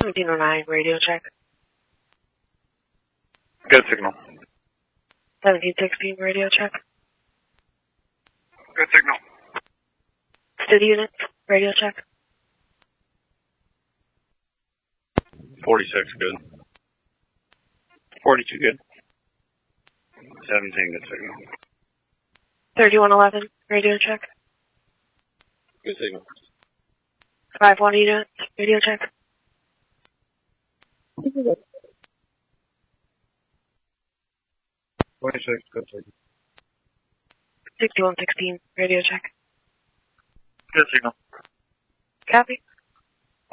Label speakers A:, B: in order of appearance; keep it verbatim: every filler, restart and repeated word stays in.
A: seventeen oh nine, radio check.
B: Good signal.
A: seventeen sixteen, radio check.
B: Good signal.
A: City units, radio check.
B: forty-six, good. forty-two, good. seventeen, good signal.
A: thirty-one eleven, radio check.
B: Good signal.
A: five one units, radio check.
B: twenty-six, good signal.
A: sixty-one sixteen, radio check.
B: Good signal.
A: Copy.